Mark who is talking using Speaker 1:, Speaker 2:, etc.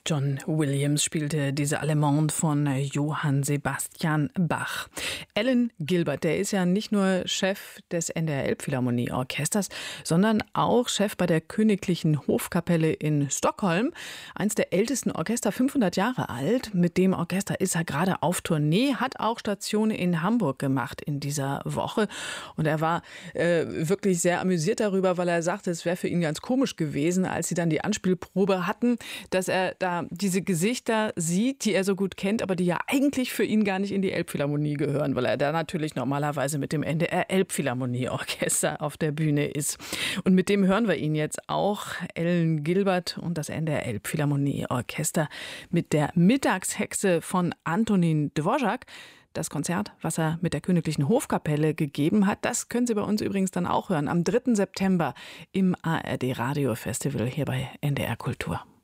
Speaker 1: John Williams spielte diese Allemande von Johann Sebastian Bach. Alan Gilbert, der ist ja nicht nur Chef des NDR Elbphilharmonieorchesters, sondern auch Chef bei der Königlichen Hofkapelle in Stockholm. Eins der ältesten Orchester, 500 Jahre alt. Mit dem Orchester ist er gerade auf Tournee, hat auch Station in Hamburg gemacht in dieser Woche. Und er war wirklich sehr amüsiert darüber, weil er sagte, es wäre für ihn ganz komisch gewesen, als sie dann die Anspielprobe hatten, dass er da diese Gesichter sieht, die er so gut kennt, aber die ja eigentlich für ihn gar nicht in die Elbphilharmonie gehören, weil er da natürlich normalerweise mit dem NDR Elbphilharmonieorchester auf der Bühne ist. Und mit dem hören wir ihn jetzt auch, Alan Gilbert und das NDR Elbphilharmonieorchester mit der Mittagshexe von Antonín Dvořák. Das Konzert, was er mit der Königlichen Hofkapelle gegeben hat, das können Sie bei uns übrigens dann auch hören am 3. September im ARD Radio Festival hier bei NDR Kultur.